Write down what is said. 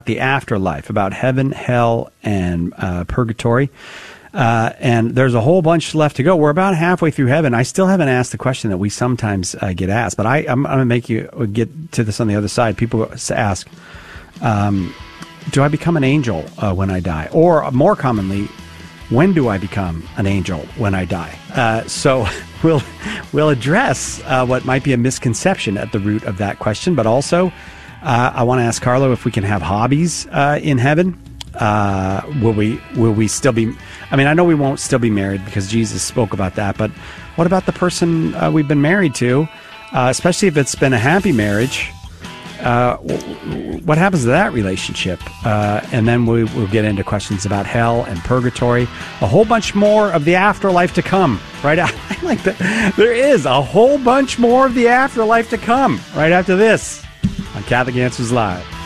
the afterlife, about heaven, hell, and purgatory. And there's a whole bunch left to go. We're about halfway through heaven. I still haven't asked the question that we sometimes get asked, but I'm going to make you get to this on the other side. People ask, do I become an angel when I die? Or more commonly, when do I become an angel when I die? So we'll address what might be a misconception at the root of that question, but also I want to ask Carlo if we can have hobbies in heaven. Will we still be? I mean, I know we won't still be married because Jesus spoke about that. But what about the person we've been married to, especially if it's been a happy marriage? What happens to that relationship? And then we'll get into questions about hell and purgatory. A whole bunch more of the afterlife to come. Right? I like that. There is a whole bunch more of the afterlife to come. Right after this on Catholic Answers Live.